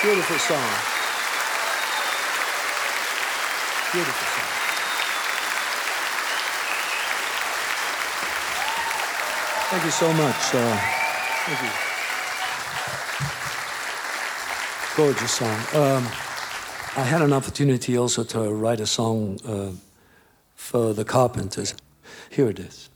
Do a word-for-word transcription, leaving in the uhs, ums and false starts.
Beautiful song. Beautiful song. Thank you so much. Uh, thank you. Gorgeous song. Um, I had an opportunity also to write a song uh, for the Carpenters. Here it is.